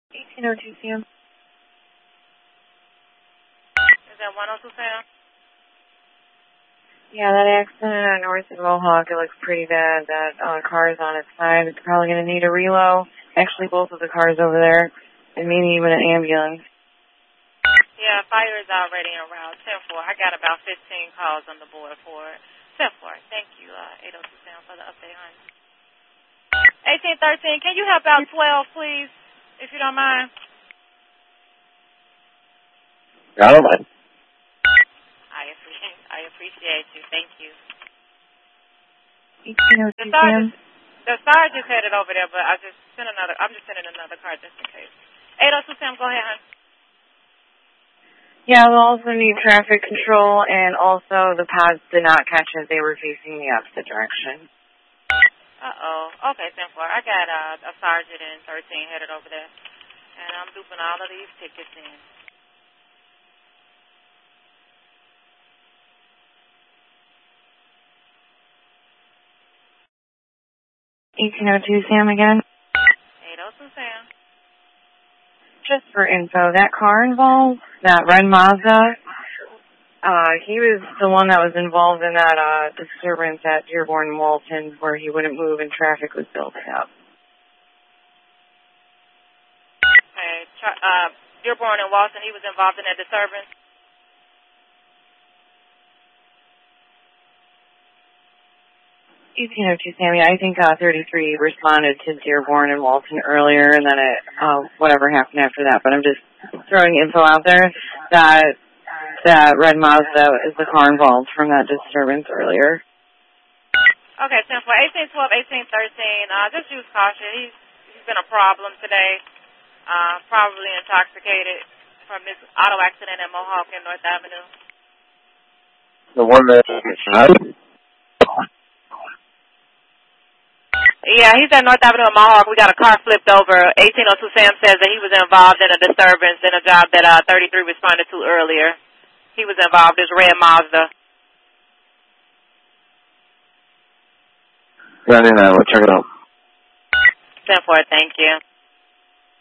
1802 Sam. Is that 102 Sam? Yeah, that accident on North and Mohawk, it looks pretty bad. That car is on its side. It's probably going to need a relo. Actually, both of the cars over there, and maybe even an ambulance. Yeah, fire is already en route. 10-4. I got about 15 calls on the board for it. 10-4. Thank you, 802 Sam, for the update, honey. 1813, can you help out 12, please, if you don't mind? I don't mind. I appreciate you. Thank you. 1802 Sam. The sergeant's headed over there, but I'm just sending another car just in case. 802 Sam, go ahead, hon. Yeah, we'll also need traffic control, and also the pods did not catch as they were facing the opposite direction. Uh-oh. Okay, 10-4. I got a sergeant and 13 headed over there, and I'm duping all of these tickets in. 1802 Sam again. 802 Sam. Just for info, that car involved, that red Mazda, he was the one that was involved in that disturbance at Dearborn and Walton where he wouldn't move and traffic was building up. Okay, Dearborn and Walton, he was involved in that disturbance? 1802 Sammy, I think 33 responded to Dearborn and Walton earlier, and then whatever happened after that. But I'm just throwing info out there that red Mazda is the car involved from that disturbance earlier. Okay, 10-4, 1812, 1813. Just use caution. He's been a problem today. Probably intoxicated from this auto accident at Mohawk and North Avenue. The one that shot? Yeah, he's at North Avenue and Mohawk. We got a car flipped over. 1802 Sam says that he was involved in a disturbance in a job that 33 responded to earlier. He was involved. It's red Mazda. 99, we'll check it out. 10-4, thank you.